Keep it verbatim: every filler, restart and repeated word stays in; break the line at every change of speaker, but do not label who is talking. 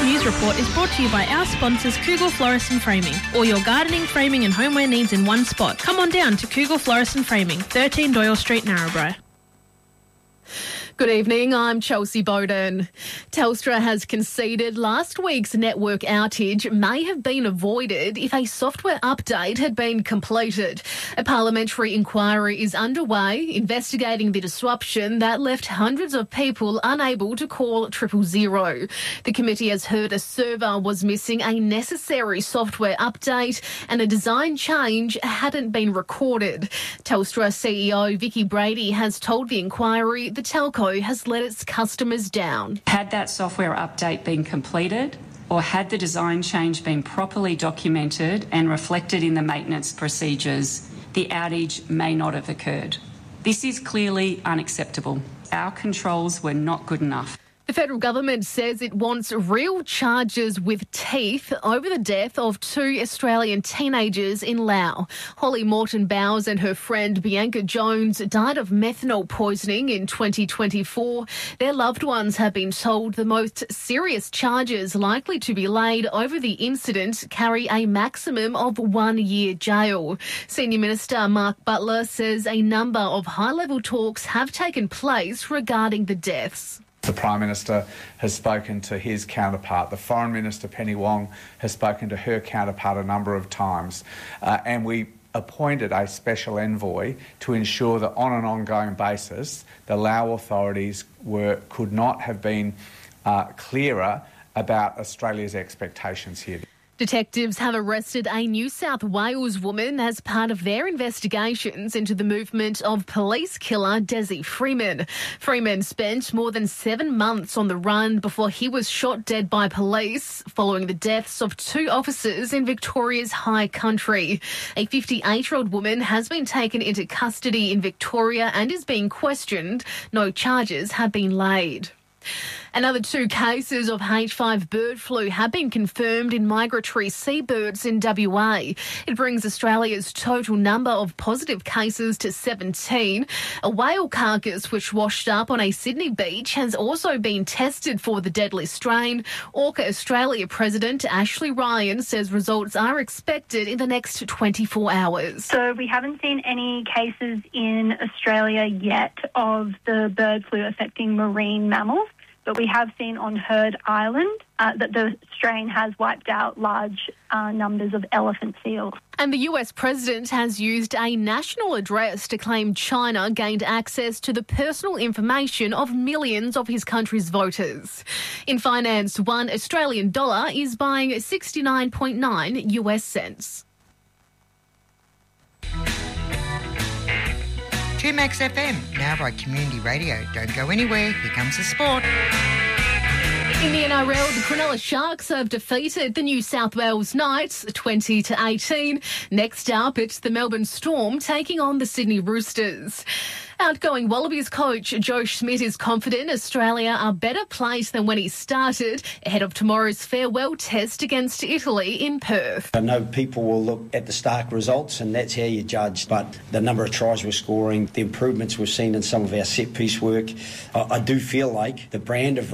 News Report is brought to you by our sponsors Kugel Florist and Framing. All your gardening, framing and homeware needs in one spot. Come on down to Kugel Florist and Framing, thirteen Doyle Street, Narrabri.
Good evening, I'm Chelsea Bowden. Telstra has conceded last week's network outage may have been avoided if a software update had been completed. A parliamentary inquiry is underway investigating the disruption that left hundreds of people unable to call triple zero. The committee has heard a server was missing a necessary software update and a design change hadn't been recorded. Telstra C E O Vicky Brady has told the inquiry the telco has let its customers down.
Had that software update been completed, or had the design change been properly documented and reflected in the maintenance procedures, the outage may not have occurred. This is clearly unacceptable. Our controls were not good enough.
The federal government says it wants real charges with teeth over the death of two Australian teenagers in Laos. Holly Morton Bowes and her friend Bianca Jones died of methanol poisoning in twenty twenty-four. Their loved ones have been told the most serious charges likely to be laid over the incident carry a maximum of one year jail. Senior Minister Mark Butler says a number of high-level talks have taken place regarding the deaths.
The Prime Minister has spoken to his counterpart. The Foreign Minister, Penny Wong, has spoken to her counterpart a number of times. Uh, and we appointed a special envoy to ensure that on an ongoing basis, the Lao authorities were could not have been uh, clearer about Australia's expectations here.
Detectives have arrested a New South Wales woman as part of their investigations into the movement of police killer Desi Freeman. Freeman spent more than seven months on the run before he was shot dead by police following the deaths of two officers in Victoria's High Country. A fifty-eight-year-old woman has been taken into custody in Victoria and is being questioned. No charges have been laid. Another two cases of H five bird flu have been confirmed in migratory seabirds in W A. It brings Australia's total number of positive cases to seventeen. A whale carcass which washed up on a Sydney beach has also been tested for the deadly strain. Orca Australia President Ashley Ryan says results are expected in the next twenty-four hours.
So we haven't seen any cases in Australia yet of the bird flu affecting marine mammals. But we have seen on Heard Island uh, that the strain has wiped out large uh, numbers of elephant seals.
And the U S president has used a national address to claim China gained access to the personal information of millions of his country's voters. In finance, one Australian dollar is buying sixty-nine point nine U S cents.
two Max F M, now by Community Radio. Don't go anywhere, here comes the sport.
In the N R L, the Cronulla Sharks have defeated the New South Wales Knights twenty to eighteen. Next up, it's the Melbourne Storm taking on the Sydney Roosters. Outgoing Wallabies coach Joe Schmidt is confident Australia are better placed than when he started ahead of tomorrow's farewell test against Italy in Perth.
I know people will look at the stark results and that's how you judge, but the number of tries we're scoring, the improvements we've seen in some of our set-piece work, I, I do feel like the brand of